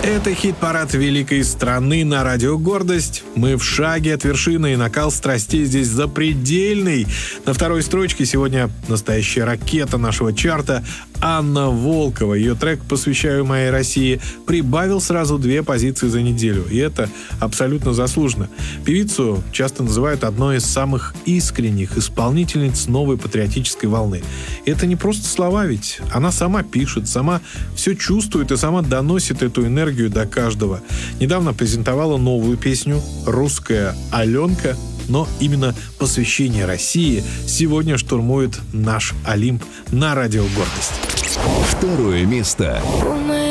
Это хит-парад великой страны на радио «Гордость». Мы в шаге от вершины, и накал страстей здесь запредельный. На второй строчке сегодня настоящая ракета нашего чарта Анна Волкова. Ее трек «Посвящаю моей России» прибавил сразу 2 позиции за неделю. И это абсолютно заслуженно. Певицу часто называют одной из самых искренних исполнительниц новой патриотической волны. И это не просто слова, ведь она сама пишет, сама все чувствует и сама доносит эту энергию до каждого. Недавно презентовала новую песню «Русская Аленка», но именно посвящение России сегодня штурмует наш Олимп на радио «Гордость». Второе место.